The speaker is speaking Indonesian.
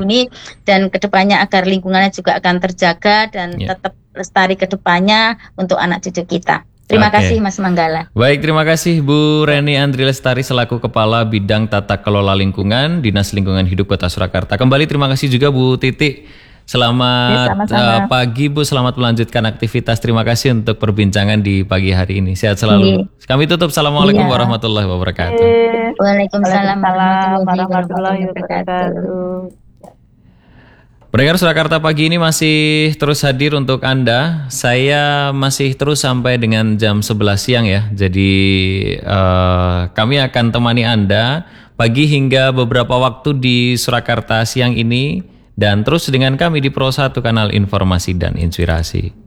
dilindungi dan kedepannya agar lingkungannya juga akan terjaga dan tetap lestari kedepannya untuk anak cucu kita. Terima kasih Mas Manggala. Baik, terima kasih Bu Reni Andri Lestari selaku Kepala Bidang Tata Kelola Lingkungan Dinas Lingkungan Hidup Kota Surakarta. Kembali terima kasih juga Bu Titi. Selamat pagi Bu, selamat melanjutkan aktivitas. Terima kasih untuk perbincangan di pagi hari ini. Sehat selalu. Kami tutup. Assalamualaikum warahmatullahi wabarakatuh. Waalaikumsalam warahmatullahi wabarakatuh. Pendengar Surakarta pagi ini masih terus hadir untuk Anda. Saya masih terus sampai dengan jam 11 siang ya. Jadi kami akan temani Anda pagi hingga beberapa waktu di Surakarta siang ini. Dan terus dengan kami di Pro 1 Kanal Informasi dan Inspirasi.